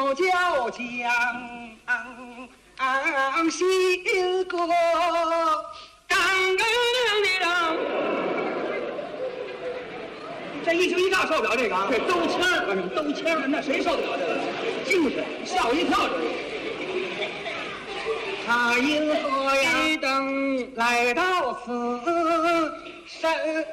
又叫江西歌，这一惊一乍受不了这个啊！ 这兜腔儿，兜腔儿， 那谁受得了这个？ 精神， 吓我一跳！这他因何呀？等来到此山。